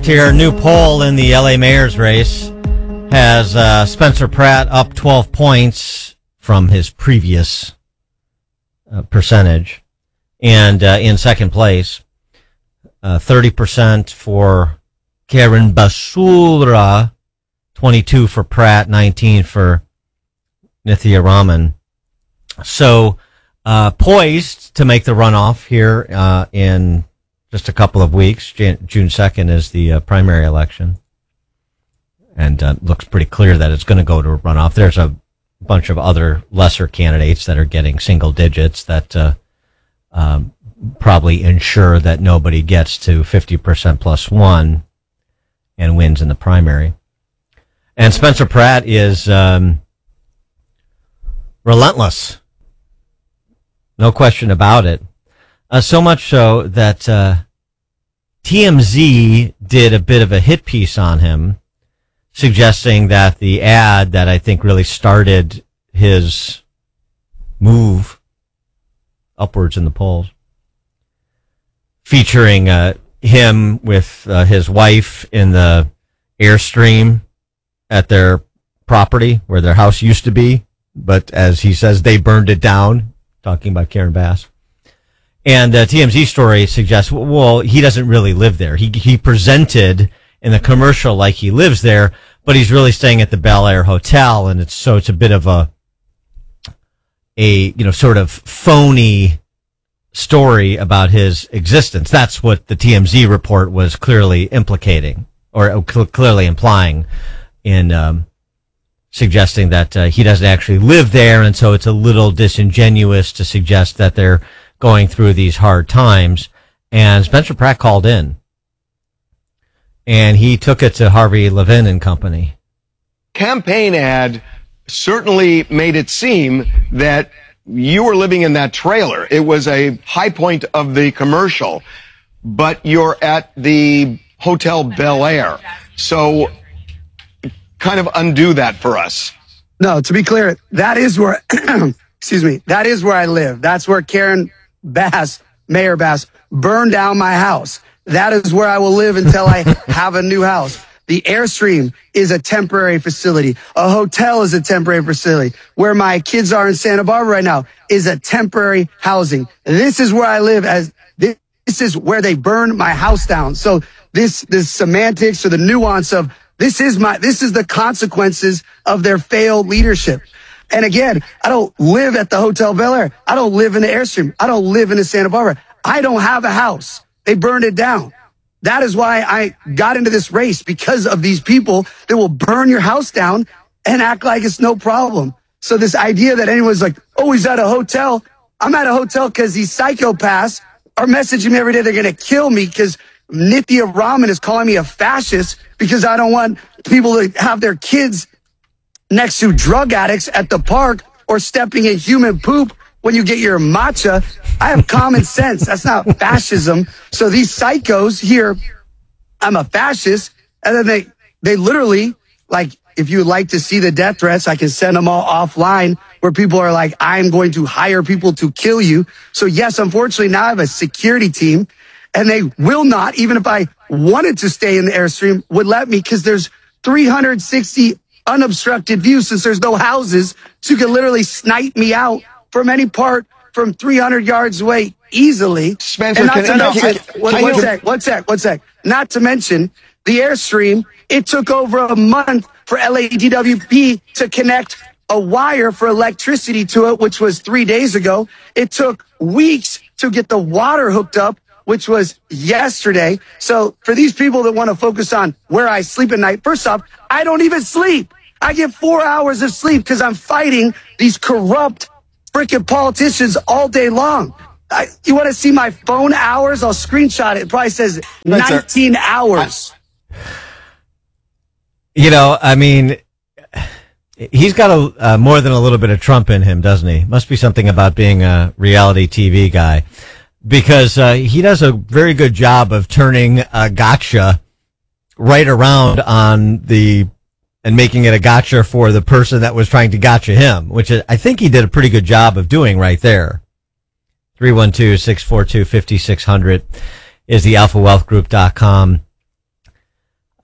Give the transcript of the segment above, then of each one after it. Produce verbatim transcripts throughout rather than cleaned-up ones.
here. New poll in the L A mayor's race has uh, Spencer Pratt up twelve points from his previous uh, percentage. And uh, in second place, uh, thirty percent for Karen Basura, twenty-two for Pratt, nineteen for Nithya Raman. So uh, poised to make the runoff here uh, in just a couple of weeks. Jan- June second is the uh, primary election. And uh, looks pretty clear that it's going to go to a runoff. There's a bunch of other lesser candidates that are getting single digits that uh, um, probably ensure that nobody gets to fifty percent plus one and wins in the primary. And Spencer Pratt is um, relentless. No question about it. Uh, so much so that uh, T M Z did a bit of a hit piece on him, suggesting that the ad that I think really started his move upwards in the polls, featuring uh, him with uh, his wife in the Airstream at their property where their house used to be, but as he says, they burned it down, talking about Karen Bass. And the uh, T M Z story suggests, well, he doesn't really live there. He he presented in the commercial like he lives there, but he's really staying at the Bel Air Hotel, and it's so it's a bit of a a you know sort of phony story about his existence. That's what the T M Z report was clearly implicating, or cl- clearly implying, in um, suggesting that uh, he doesn't actually live there, and so it's a little disingenuous to suggest that they're going through these hard times. And Spencer Pratt called in, and he took it to Harvey Levin and company. Campaign ad certainly made it seem that you were living in that trailer. It was a high point of the commercial, but you're at the Hotel Bel Air. So kind of undo that for us. No, to be clear, that is where, excuse me, that is where I live. That's where Karen Bass, Mayor Bass, burned down my house. That is where I will live until I have a new house. The Airstream is a temporary facility. A hotel is a temporary facility. Where my kids are in Santa Barbara right now is a temporary housing. This is where I live. As this is where they burned my house down. So this, this semantics or the nuance of this is my, this is the consequences of their failed leadership. And again, I don't live at the Hotel Bel Air. I don't live in the Airstream. I don't live in the Santa Barbara. I don't have a house. They burned it down. That is why I got into this race, because of these people that will burn your house down and act like it's no problem. So this idea that anyone's like, oh, he's at a hotel. I'm at a hotel because these psychopaths are messaging me every day. They're going to kill me because Nithya Raman is calling me a fascist because I don't want people to have their kids next to drug addicts at the park or stepping in human poop when you get your matcha. I have common sense. That's not fascism. So these psychos here, I'm a fascist. And then they, they literally, like, if you would like to see the death threats, I can send them all offline where people are like, I'm going to hire people to kill you. So yes, unfortunately, now I have a security team, and they will not, even if I wanted to stay in the Airstream, would let me, because there's three hundred sixty unobstructed views since there's no houses. So you can literally snipe me out from any part from three hundred yards away easily. Spencer, and not can, to no, mention, can, one, can one you, sec, one sec, one sec. Not to mention the Airstream, it took over a month for L A D W P to connect a wire for electricity to it, which was three days ago. It took weeks to get the water hooked up, which was yesterday. So for these people that want to focus on where I sleep at night, first off, I don't even sleep. I get four hours of sleep because I'm fighting these corrupt freaking politicians all day long. I, you want to see my phone hours? I'll screenshot it. It probably says nineteen hours. You know, I mean, he's got a uh, more than a little bit of Trump in him, doesn't he? Must be something about being a reality T V guy, because uh, he does a very good job of turning a gotcha right around on the and making it a gotcha for the person that was trying to gotcha him, which I think he did a pretty good job of doing right there. three one two, six four two, five six zero zero is the alpha wealth group dot com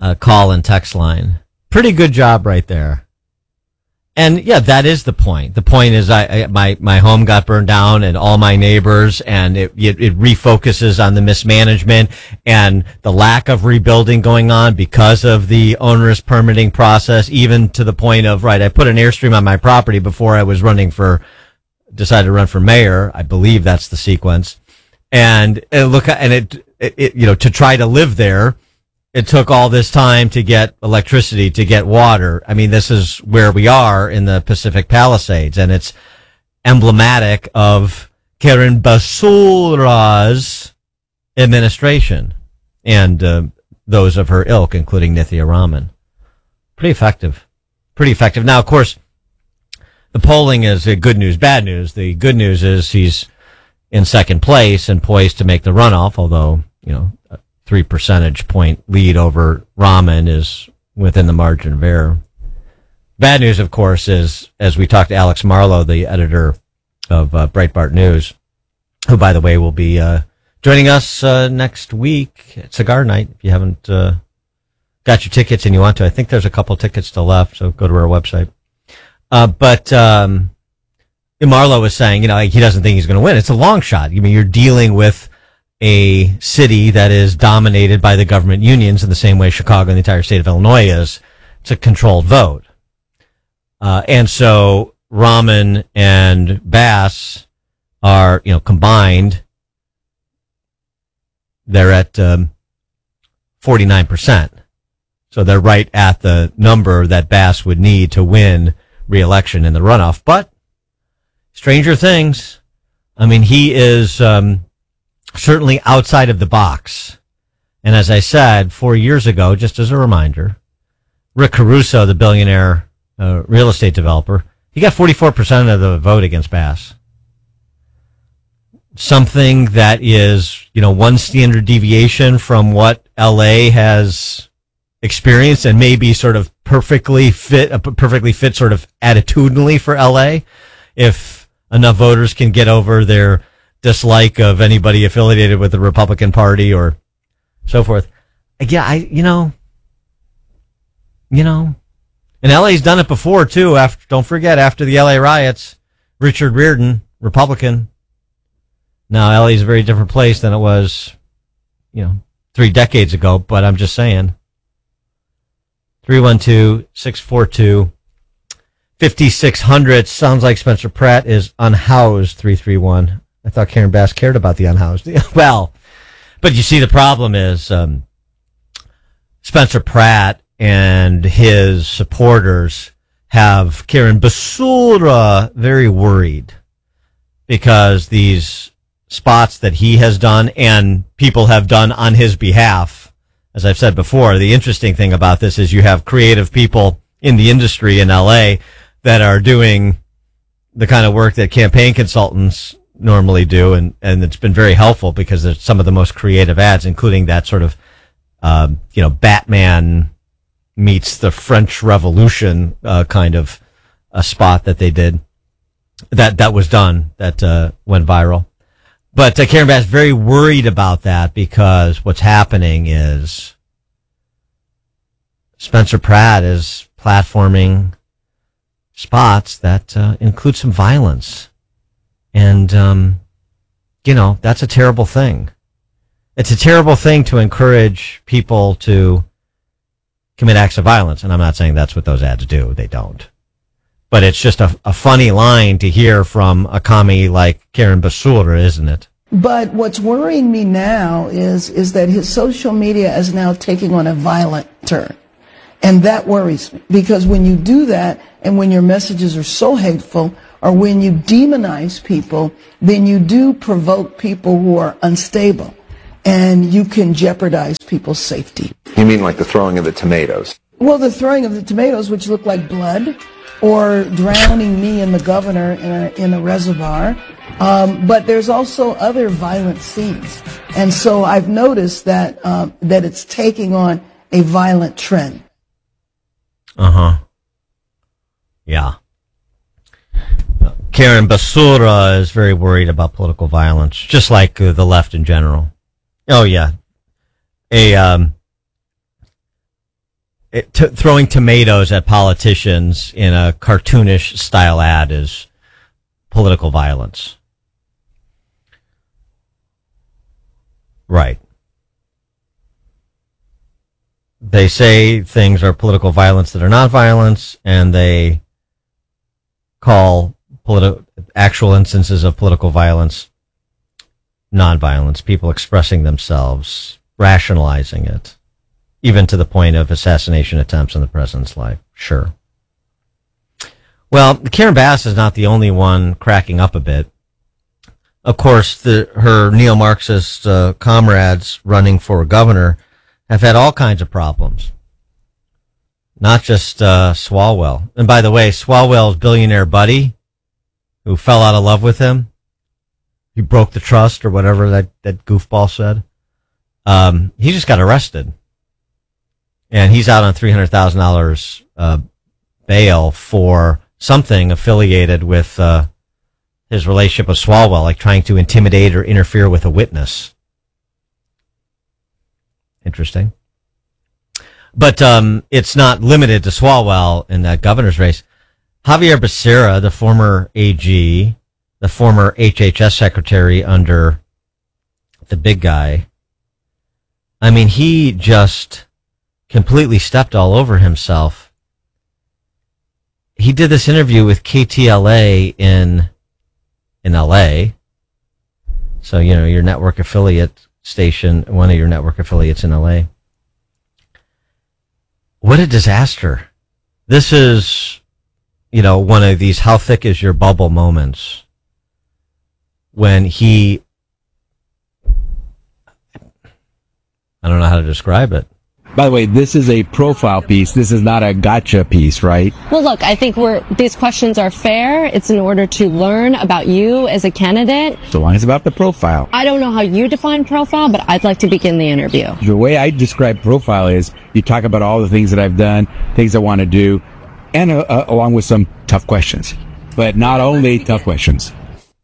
uh, call and text line. Pretty good job right there. And yeah, that is the point. The point is I, I my, my home got burned down and all my neighbors, and it, it, it refocuses on the mismanagement and the lack of rebuilding going on because of the onerous permitting process, even to the point of, right, I put an Airstream on my property before I was running for, decided to run for mayor. I believe that's the sequence. And uh, look, and it, it, it, you know, to try to live there, it took all this time to get electricity, to get water. I mean, this is where we are in the Pacific Palisades, and it's emblematic of Karen Basura's administration and uh, those of her ilk, including Nithya Raman. Pretty effective. Pretty effective. Now, of course, the polling is uh, good news, bad news. The good news is he's in second place and poised to make the runoff, although, you know, a three percentage point lead over Raman is within the margin of error. Bad news, of course, is, as we talked to Alex Marlow, the editor of uh, Breitbart News, who, by the way, will be uh, joining us uh, next week at Cigar Night. If you haven't uh, got your tickets and you want to, I think there's a couple tickets still left, so go to our website. Uh, but um, Marlow was saying, you know, he doesn't think he's going to win. It's a long shot. I mean, you're dealing with a city that is dominated by the government unions in the same way Chicago and the entire state of Illinois is. It's a controlled vote. Uh, and so Raman and Bass are, you know, combined, they're at um, forty-nine percent. So they're right at the number that Bass would need to win re-election in the runoff. But stranger things. I mean, he is um, certainly outside of the box. And as I said, four years ago, just as a reminder, Rick Caruso, the billionaire uh, real estate developer, he got forty-four percent of the vote against Bass. Something that is, you know, one standard deviation from what L A has experienced and maybe sort of perfectly fit, a perfectly fit sort of attitudinally for L A. If enough voters can get over their dislike of anybody affiliated with the Republican Party or so forth. Yeah, I, you know, you know, and L A's done it before too. After, don't forget, after the L A riots, Richard Riordan, Republican. Now L A's a very different place than it was, you know, three decades ago, but I'm just saying. three one two, six four two, five six zero zero. Sounds like Spencer Pratt is unhoused, three three one. I thought Karen Bass cared about the unhoused. Well, but you see, the problem is um, Spencer Pratt and his supporters have Karen Basura very worried because these spots that he has done and people have done on his behalf, as I've said before, the interesting thing about this is you have creative people in the industry in L A that are doing the kind of work that campaign consultants normally do, and, and it's been very helpful because there's some of the most creative ads, including that sort of, um, you know, Batman meets the French Revolution uh, kind of a spot that they did. That that was done, that uh, went viral. But uh, Karen Bass is very worried about that because what's happening is Spencer Pratt is platforming spots that uh, include some violence. And, um, you know, that's a terrible thing. It's a terrible thing to encourage people to commit acts of violence. And I'm not saying that's what those ads do. They don't. But it's just a, a funny line to hear from a commie like Karen Basura, isn't it? But what's worrying me now is is that his social media is now taking on a violent turn. And that worries me, because when you do that and when your messages are so hateful or when you demonize people, then you do provoke people who are unstable and you can jeopardize people's safety. You mean like the throwing of the tomatoes? Well, the throwing of the tomatoes, which look like blood, or drowning me and the governor in a, in a reservoir. Um, but there's also other violent scenes. And so I've noticed that um, that it's taking on a violent trend. Uh-huh. Yeah. Karen Basura is very worried about political violence, just like uh, the left in general. Oh, yeah. A um, it, t- throwing tomatoes at politicians in a cartoonish style ad is political violence. Right. They say things are political violence that are not violence, and they call politi- actual instances of political violence non-violence, people expressing themselves, rationalizing it, even to the point of assassination attempts in the president's life. Sure. Well, Karen Bass is not the only one cracking up a bit. Of course, the, her neo-Marxist uh, comrades running for governor have had all kinds of problems. Not just uh, Swalwell. And by the way, Swalwell's billionaire buddy, who fell out of love with him, he broke the trust or whatever that, that goofball said. Um, he just got arrested. And he's out on three hundred thousand dollars uh, bail for something affiliated with uh, his relationship with Swalwell, like trying to intimidate or interfere with a witness. Interesting. But um, it's not limited to Swalwell in that governor's race. Javier Becerra, the former A G, the former H H S secretary under the big guy, I mean, he just completely stepped all over himself. He did this interview with K T L A in in L A. So, you know, your network affiliate station, one of your network affiliates in L A. What a disaster. This is, you know, one of these how thick is your bubble moments when he, I don't know how to describe it. By the way, this is a profile piece. This is not a gotcha piece, right? Well, look, I think we're, these questions are fair. It's in order to learn about you as a candidate. So long as it's about the profile. I don't know how you define profile, but I'd like to begin the interview. The way I describe profile is you talk about all the things that I've done, things I want to do, and uh, uh, along with some tough questions. But not only tough questions.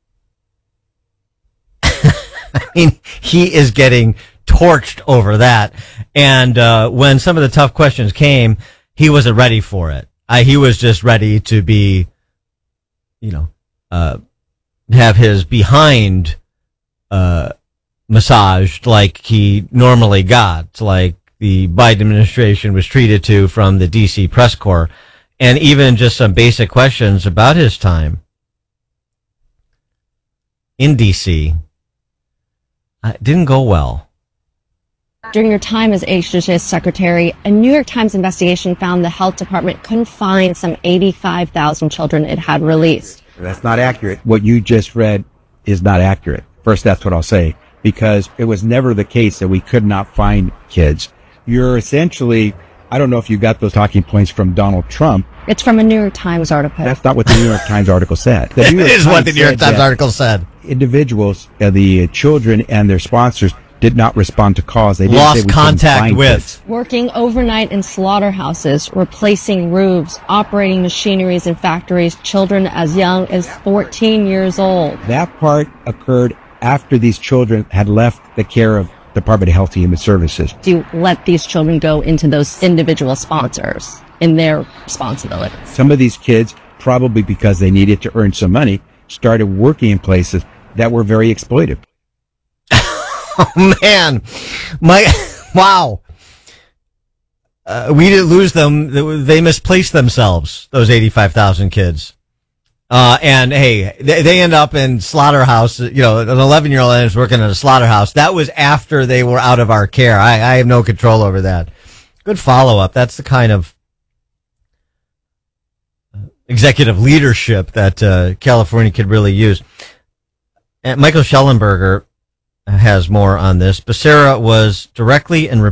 I mean, he is getting torched over that. And uh, when some of the tough questions came, he wasn't ready for it. I, he was just ready to be, you know, uh, have his behind uh, massaged like he normally got, like the Biden administration was treated to from the D C press corps, and even just some basic questions about his time in D C uh, didn't go well. During your time as H H S secretary, a New York Times investigation found the health department couldn't find some eighty-five thousand children it had released. That's not accurate. What you just read is not accurate. First, that's what I'll say, because it was never the case that we could not find kids. You're essentially, I don't know if you got those talking points from Donald Trump. It's from a New York Times article. That's not what the New York Times article said. The New York It is Times what the New York said Times that article said. Individuals, uh, the children and their sponsors, did not respond to calls. They didn't say Lost we couldn't contact find with. kids. Working overnight in slaughterhouses, replacing roofs, operating machineries in factories, children as young as fourteen years old. That part occurred after these children had left the care of Department of Health and Human Services. Do you let these children go into those individual sponsors in their responsibility? Some of these kids, probably because they needed to earn some money, started working in places that were very exploitive. Oh, man. My, wow. Uh, we didn't lose them. They misplaced themselves, those eighty-five thousand kids. Uh, and hey, they, they end up in slaughterhouse. You know, an eleven year old is working at a slaughterhouse. That was after they were out of our care. I, I have no control over that. Good follow up. That's the kind of executive leadership that uh, California could really use. And Michael Schellenberger has more on this. Becerra was directly and